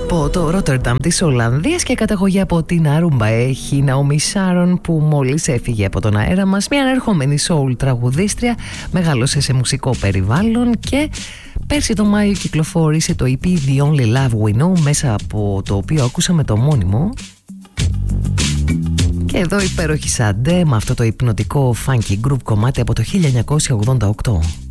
Από το Ρότερνταμ της Ολλανδίας και καταγωγή από την Αρούμπα έχει η Ναόμι Σάρον, που μόλις έφυγε από τον αέρα μας. Μια ανερχόμενη soul τραγουδίστρια, μεγάλωσε σε μουσικό περιβάλλον και πέρσι το Μάιο κυκλοφόρησε το EP The Only Love We Know, μέσα από το οποίο ακούσαμε το μόνιμο. Και εδώ υπέροχη Σαντέ με αυτό το υπνοτικό funky group κομμάτι από το 1988.